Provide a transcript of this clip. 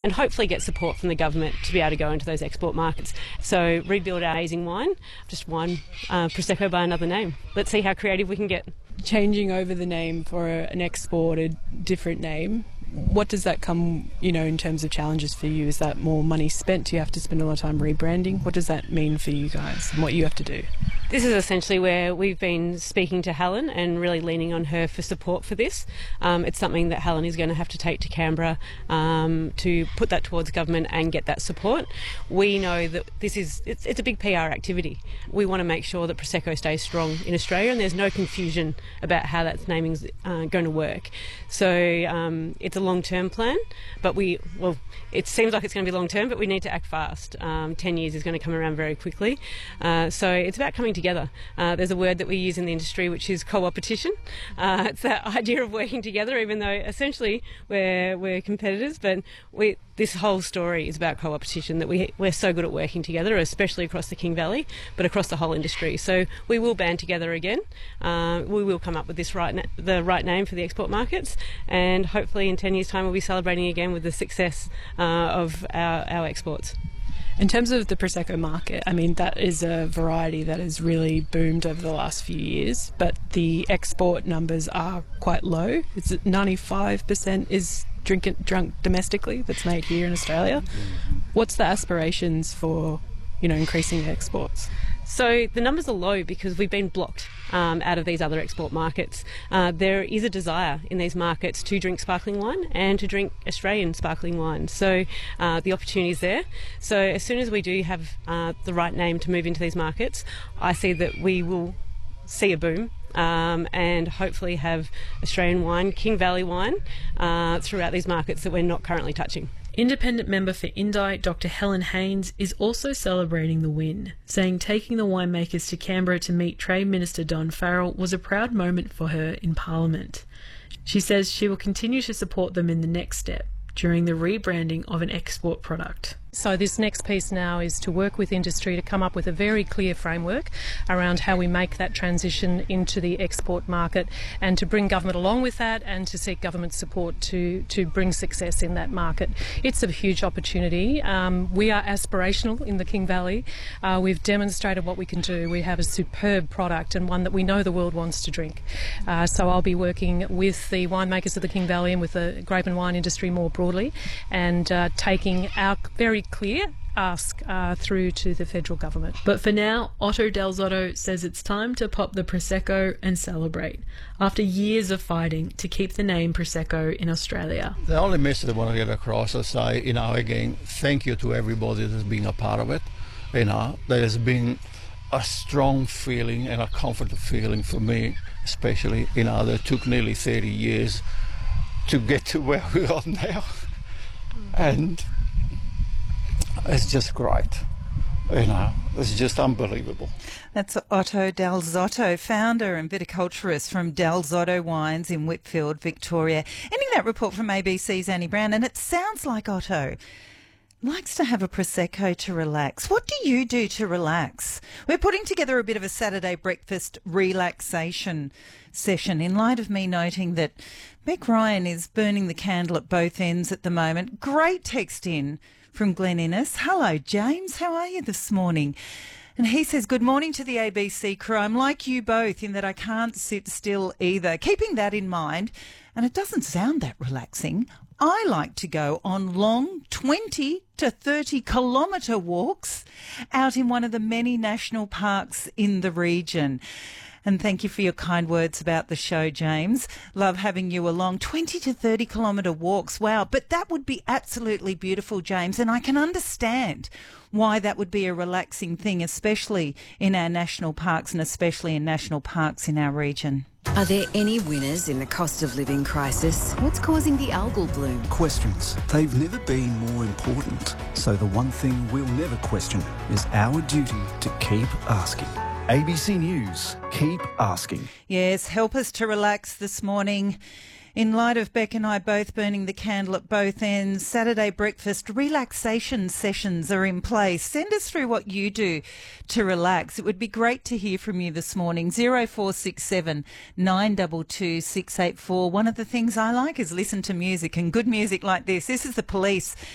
and hopefully get support from the government to be able to go into those export markets. So rebuild our amazing wine, just one Prosecco by another name. Let's see how creative we can get. Changing over the name for an export, a different name, what does that come, in terms of challenges for you? Is that more money spent? Do you have to spend a lot of time rebranding? What does that mean for you guys and what you have to do? This is essentially where we've been speaking to Helen and really leaning on her for support for this. It's something that Helen is going to have to take to Canberra to put that towards government and get that support. We know that it's a big PR activity. We want to make sure that Prosecco stays strong in Australia and there's no confusion about how that naming's going to work. So it's a long-term plan, but it seems like it's going to be long-term, but we need to act fast. 10 years is going to come around very quickly. So it's about coming together. There's a word that we use in the industry which is co-opetition. It's that idea of working together, even though essentially we're competitors, but this whole story is about co-opetition, that we're so good at working together, especially across the King Valley, but across the whole industry. So we will band together again. We will come up with the right name for the export markets, and hopefully in 10 years' time we'll be celebrating again with the success of our exports. In terms of the Prosecco market, that is a variety that has really boomed over the last few years, but the export numbers are quite low. It's 95% is drunk domestically that's made here in Australia. What's the aspirations for, increasing exports? So the numbers are low because we've been blocked out of these other export markets. There is a desire in these markets to drink sparkling wine and to drink Australian sparkling wine. So the opportunity is there. So as soon as we do have the right name to move into these markets, I see that we will see a boom. And hopefully have Australian wine, King Valley wine, throughout these markets that we're not currently touching. Independent member for Indi, Dr Helen Haynes, is also celebrating the win, saying taking the winemakers to Canberra to meet Trade Minister Don Farrell was a proud moment for her in Parliament. She says she will continue to support them in the next step, during the rebranding of an export product. So this next piece now is to work with industry to come up with a very clear framework around how we make that transition into the export market, and to bring government along with that and to seek government support to bring success in that market. It's a huge opportunity. We are aspirational in the King Valley. We've demonstrated what we can do. We have a superb product and one that we know the world wants to drink. So I'll be working with the winemakers of the King Valley and with the grape and wine industry more broadly, and taking our very clear ask through to the federal government. But for now, Otto Del Zotto says it's time to pop the Prosecco and celebrate, after years of fighting to keep the name Prosecco in Australia. The only message I want to get across is say, again, thank you to everybody that's been a part of it. There has been a strong feeling and a comfortable feeling for me, especially, that it took nearly 30 years to get to where we are now. And it's just great. It's just unbelievable. That's Otto Del Zotto, founder and viticulturist from Del Zotto Wines in Whitfield, Victoria. Ending that report from ABC's Annie Brown, and it sounds like Otto likes to have a Prosecco to relax. What do you do to relax? We're putting together a bit of a Saturday breakfast relaxation session in light of me noting that Beck Ryan is burning the candle at both ends at the moment. Great text in from Glen Innes. Hello, James. How are you this morning? And he says, good morning to the ABC crew. I'm like you both in that I can't sit still either. Keeping that in mind, and it doesn't sound that relaxing, I like to go on long 20 to 30 kilometre walks out in one of the many national parks in the region. And thank you for your kind words about the show, James. Love having you along. 20 to 30 kilometre walks. Wow. But that would be absolutely beautiful, James. And I can understand why that would be a relaxing thing, especially in our national parks and especially in national parks in our region. Are there any winners in the cost of living crisis? What's causing the algal bloom? Questions. They've never been more important. So the one thing we'll never question is our duty to keep asking. ABC News, keep asking. Yes, help us to relax this morning. In light of Beck and I both burning the candle at both ends, Saturday breakfast relaxation sessions are in place. Send us through what you do to relax. It would be great to hear from you this morning. 0467 922 684. One of the things I like is listen to music, and good music like this. This is The Police